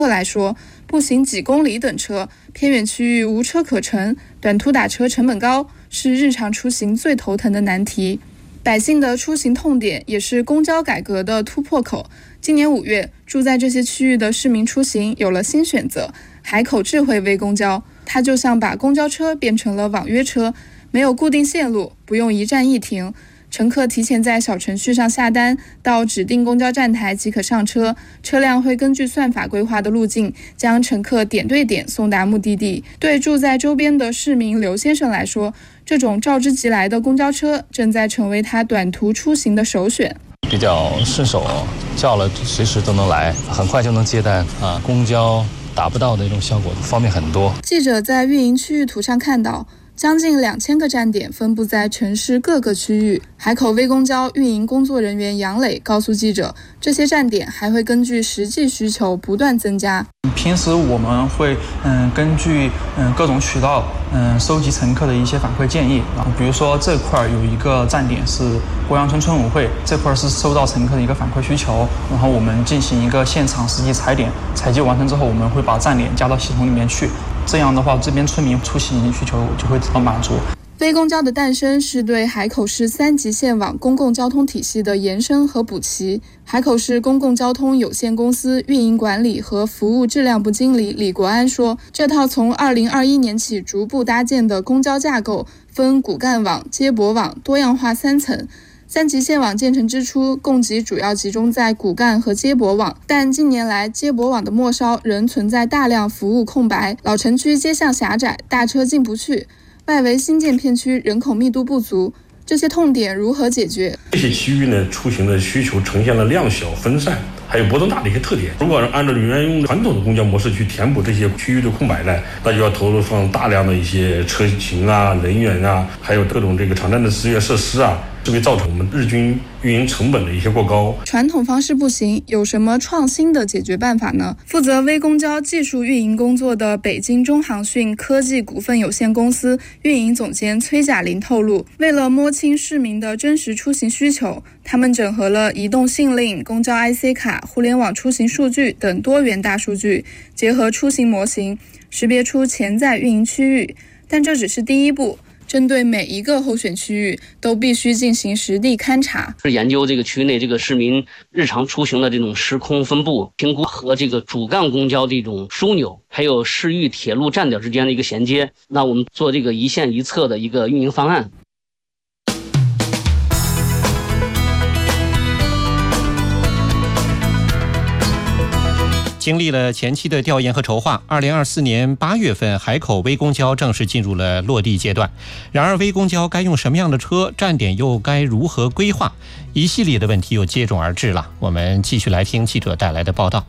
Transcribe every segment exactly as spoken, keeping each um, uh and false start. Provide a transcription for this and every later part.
来说，步行几公里等车，偏远区域无车可乘，短途打车成本高，是日常出行最头疼的难题。百姓的出行痛点也是公交改革的突破口。今年五月，住在这些区域的市民出行有了新选择，海口智慧微公交，它就像把公交车变成了网约车，没有固定线路，不用一站一停，乘客提前在小程序上下单，到指定公交站台即可上车，车辆会根据算法规划的路径，将乘客点对点送达目的地。对住在周边的市民刘先生来说，这种召之即来的公交车正在成为他短途出行的首选。 比较顺手，叫了随时都能来，很快就能接单啊！公交达不到的一种效果，方便很多。 记者在运营区域图上看到，将近两千个站点分布在城市各个区域。海口微公交运营工作人员杨磊告诉记者，这些站点还会根据实际需求不断增加。 平时我们会嗯根据嗯各种渠道嗯收集乘客的一些反馈建议，然后比如说这块有一个站点是鄱阳村村委会，这块是收到乘客的一个反馈需求，然后我们进行一个现场实际踩点，采集完成之后，我们会把站点加到系统里面去，这样的话这边村民出行需求就会得到满足。 微公交的诞生是对海口市三级线网公共交通体系的延伸和补齐。海口市公共交通有限公司运营管理和服务质量部经理李国安说，这套从二零二一年起逐步搭建的公交架构分骨干网、接驳网多样化三层。三级线网建成之初，供给主要集中在骨干和接驳网，但近年来接驳网的末梢仍存在大量服务空白，老城区街巷狭窄，大车进不去，外围新建片区人口密度不足，这些痛点如何解决？ 这些区域呢，出行的需求呈现了量小分散还有波动大的一些特点。如果按照原用传统的公交模式去填补这些区域的空白呢，那就要投入上大量的一些车型啊、人员啊，还有各种这个场站的资源设施啊，这会造成我们日均运营成本的一些过高。 传统方式不行，有什么创新的解决办法呢？负责微公交技术运营工作的北京中航讯科技股份有限公司运营总监崔甲林透露，为了摸清市民的真实出行需求，他们整合了移动信令、公交 I C 卡、互联网出行数据等多元大数据，结合出行模型，识别出潜在运营区域。但这只是第一步，针对每一个候选区域都必须进行实地勘察， 是研究这个区内这个市民日常出行的这种时空分布，评估和这个主干公交的一种枢纽，还有市域铁路站点之间的一个衔接。那我们做这个一线一策的一个运营方案。 经历了前期的调研和筹划，二零二四年八月份，海口微公交正式进入了落地阶段。然而，微公交该用什么样的车，站点又该如何规划，一系列的问题又接踵而至了。我们继续来听记者带来的报道。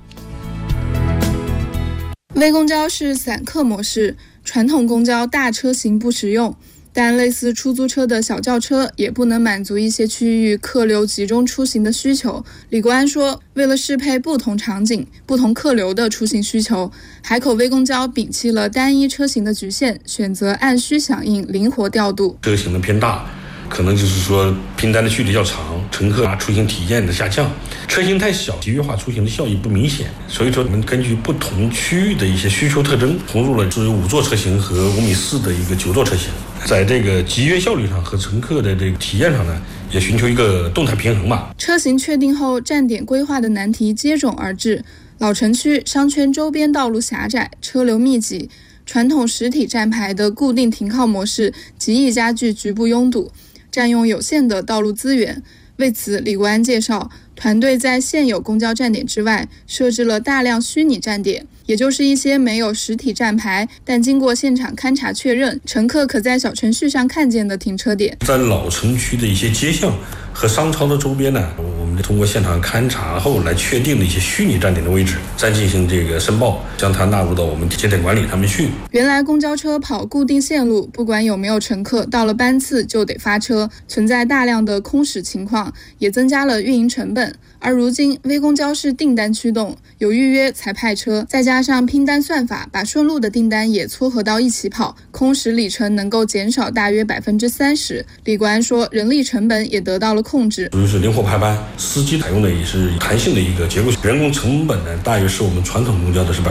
微公交是散客模式，传统公交大车型不实用。但类似出租车的小轿车也不能满足一些区域客流集中出行的需求。李国安说，为了适配不同场景、不同客流的出行需求，海口微公交摒弃了单一车型的局限，选择按需响应，灵活调度。 车型的偏大，可能就是说拼单的距离较长，乘客出行体验的下降；车型太小，集约化出行的效益不明显。所以说，我们根据不同区域的一些需求特征，投入了只有五座车型和五米四的一个九座车型。在这个集约效率上和乘客的这个体验上呢，也寻求一个动态平衡吧。 车型确定后，站点规划的难题接踵而至。老城区商圈周边道路狭窄，车流密集，传统实体站牌的固定停靠模式极易加剧局部拥堵，占用有限的道路资源。为此，李国安介绍，团队在现有公交站点之外设置了大量虚拟站点，也就是一些没有实体站牌，但经过现场勘查确认，乘客可在小程序上看见的停车点。 在老城区的一些街巷和商超的周边呢，我们通过现场勘查后来确定的一些虚拟站点的位置，再进行这个申报，将它纳入到我们节点管理上面去。 原来公交车跑固定线路，不管有没有乘客，到了班次就得发车，存在大量的空驶情况，也增加了运营成本。 而如今微公交是订单驱动，有预约才派车，再加上拼单算法，把顺路的订单也撮合到一起跑，空时里程能够减少大约百分之三十。李国安说，人力成本也得到了控制， 主要是灵活排班，司机采用的也是弹性的一个结构，人工成本呢大约是我们传统公交的是百